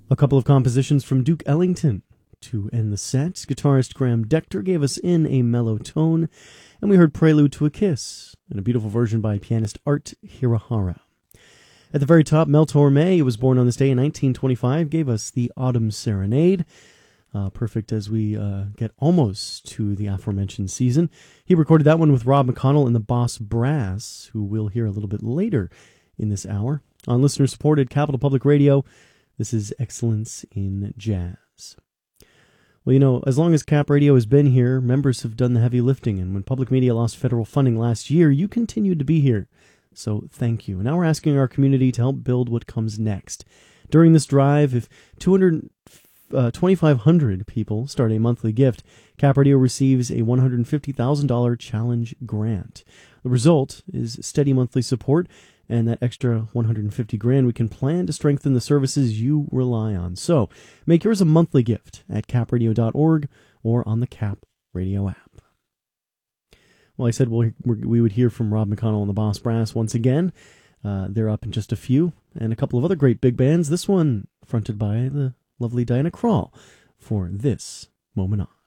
A couple of compositions from Duke Ellington to end the set. Guitarist Graham Dector gave us In a Mellow Tone, and we heard Prelude to a Kiss in a beautiful version by pianist Art Hirahara. At the very top, Mel Torme, who was born on this day in 1925, gave us the Autumn Serenade, perfect as we get almost to the aforementioned season. He recorded that one with Rob McConnell and the Boss Brass, who we'll hear a little bit later in this hour. On listener-supported Capital Public Radio, this is Excellence in Jazz. Well, you know, as long as Cap Radio has been here, members have done the heavy lifting, and when public media lost federal funding last year, you continued to be here. So thank you. Now we're asking our community to help build what comes next. During this drive, if 2,500 people start a monthly gift, Cap Radio receives a $150,000 challenge grant. The result is steady monthly support, and that extra $150,000 we can plan to strengthen the services you rely on. So make yours a monthly gift at capradio.org or on the Cap Radio app. Well, I said we would hear from Rob McConnell and the Boss Brass once again. They're up in just a few, and a couple of other great big bands. This one fronted by the lovely Diana Krall for This Moment On.